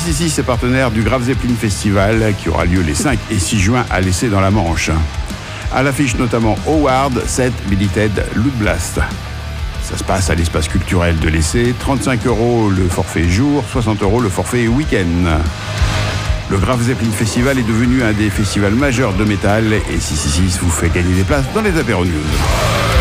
Si, c'est partenaire du Graf Zeppelin Festival qui aura lieu les 5 et 6 juin à l'Essai dans la Manche. À l'affiche notamment Howard, Set, Billy Ted, Loot Blast. Ça se passe à l'espace culturel de l'Essai, 35 € le forfait jour, 60 € le forfait week-end. Le Graf Zeppelin Festival est devenu un des festivals majeurs de métal et 666 vous fait gagner des places dans les apéros news.